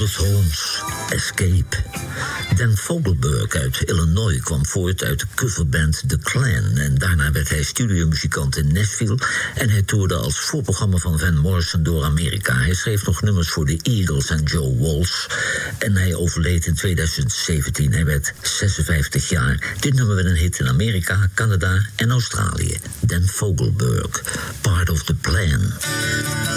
Homes, Escape. Dan Fogelberg uit Illinois kwam voort uit de coverband The Clan. En daarna werd hij studiomuzikant in Nashville. En hij toerde als voorprogramma van Van Morrison door Amerika. Hij schreef nog nummers voor de Eagles en Joe Walsh. En hij overleed in 2017. Hij werd 56 jaar. Dit nummer werd een hit in Amerika, Canada en Australië. Dan Fogelberg, Part of the Plan.